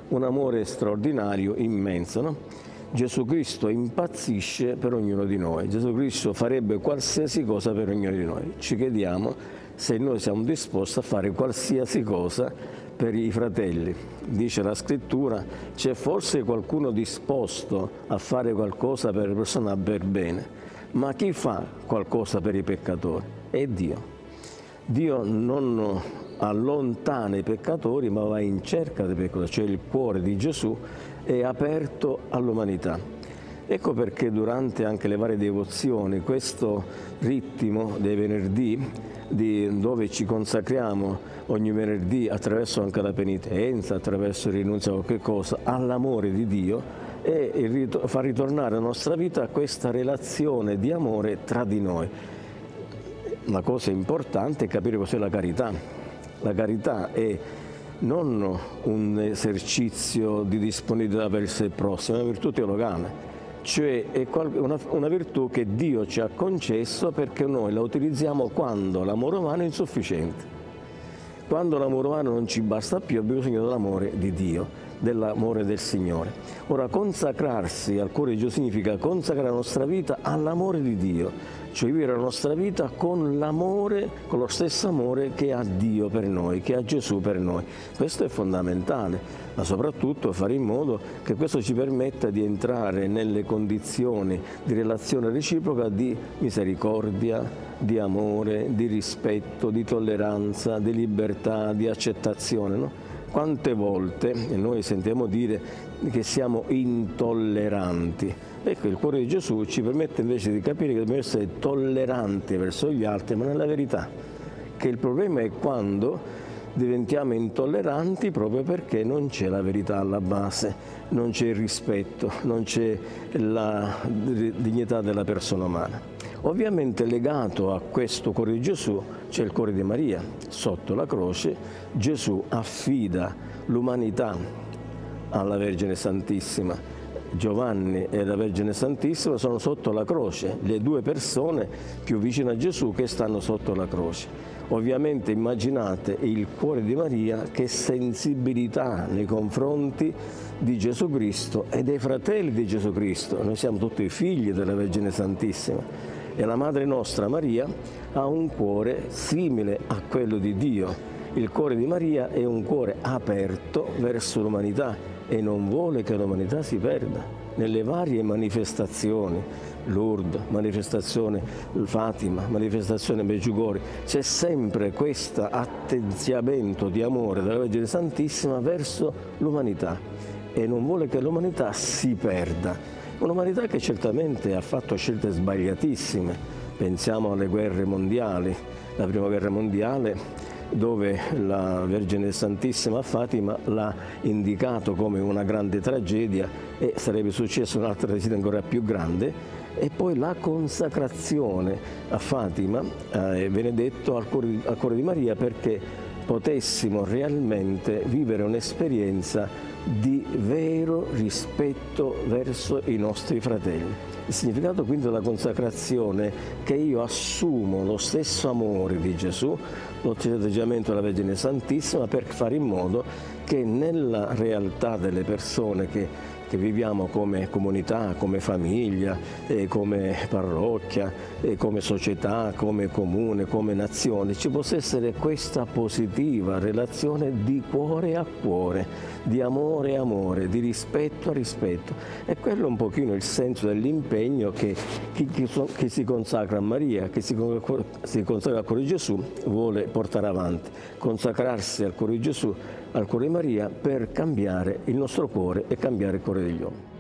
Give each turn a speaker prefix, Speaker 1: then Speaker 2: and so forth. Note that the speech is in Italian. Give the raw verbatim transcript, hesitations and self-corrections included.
Speaker 1: un amore straordinario, immenso, no? Gesù Cristo impazzisce per ognuno di noi, Gesù Cristo farebbe qualsiasi cosa per ognuno di noi. Ci chiediamo se noi siamo disposti a fare qualsiasi cosa per i fratelli. Dice la Scrittura, c'è forse qualcuno disposto a fare qualcosa per le persone per bene, ma chi fa qualcosa per i peccatori? È Dio. Dio non allontana i peccatori, ma va in cerca dei peccatori, cioè il cuore di Gesù è aperto all'umanità. Ecco perché durante anche le varie devozioni, questo ritmo dei venerdì, di, dove ci consacriamo ogni venerdì attraverso anche la penitenza, attraverso il rinunzio a qualche cosa, all'amore di Dio, e fa ritornare alla nostra vita questa relazione di amore tra di noi. La cosa importante è capire cos'è la carità. La carità è non un esercizio di disponibilità verso il prossimo, è una virtù teologale, cioè è una, una virtù che Dio ci ha concesso perché noi la utilizziamo quando l'amore umano è insufficiente. Quando l'amore umano non ci basta più, abbiamo bisogno dell'amore di Dio, dell'amore del Signore. Ora, consacrarsi al cuore di Gesù significa consacrare la nostra vita all'amore di Dio, cioè vivere la nostra vita con l'amore, con lo stesso amore che ha Dio per noi, che ha Gesù per noi. Questo è fondamentale, ma soprattutto fare in modo che questo ci permetta di entrare nelle condizioni di relazione reciproca di misericordia, di amore, di rispetto, di tolleranza, di libertà, di accettazione, no? Quante volte noi sentiamo dire che siamo intolleranti. Ecco, il cuore di Gesù ci permette invece di capire che dobbiamo essere tolleranti verso gli altri, ma nella verità, che il problema è quando diventiamo intolleranti proprio perché non c'è la verità alla base, non c'è il rispetto, non c'è la dignità della persona umana. Ovviamente legato a questo cuore di Gesù c'è il cuore di Maria. Sotto la croce Gesù affida l'umanità alla Vergine Santissima. Giovanni e la Vergine Santissima sono sotto la croce, le due persone più vicine a Gesù che stanno sotto la croce. Ovviamente immaginate il cuore di Maria, che sensibilità nei confronti di Gesù Cristo e dei fratelli di Gesù Cristo. Noi siamo tutti figli della Vergine Santissima. E la Madre nostra Maria ha un cuore simile a quello di Dio. Il cuore di Maria è un cuore aperto verso l'umanità e non vuole che l'umanità si perda. Nelle varie manifestazioni, Lourdes, manifestazione Fatima, manifestazione Medjugorje, c'è sempre questo atteggiamento di amore della Vergine Santissima verso l'umanità e non vuole che l'umanità si perda. Un'umanità che certamente ha fatto scelte sbagliatissime. Pensiamo alle guerre mondiali, la prima guerra mondiale, dove la Vergine Santissima a Fatima l'ha indicato come una grande tragedia e sarebbe successa un'altra tragedia ancora più grande, e poi la consacrazione a Fatima, eh, viene detto al cuore, al cuore di Maria, perché potessimo realmente vivere un'esperienza di vero rispetto verso i nostri fratelli. Il significato quindi della consacrazione è che io assumo lo stesso amore di Gesù, lo stesso atteggiamento della Vergine Santissima, per fare in modo che nella realtà delle persone che che viviamo come comunità, come famiglia, eh, come parrocchia, eh, come società, come comune, come nazione, ci possa essere questa positiva relazione di cuore a cuore, di amore a amore, di rispetto a rispetto. E quello è un pochino il senso dell'impegno che chi, chi, chi si consacra a Maria, che si, si consacra al cuore di Gesù, vuole portare avanti. Consacrarsi al cuore di Gesù, al cuore di Maria, per cambiare il nostro cuore e cambiare il cuore degli uomini.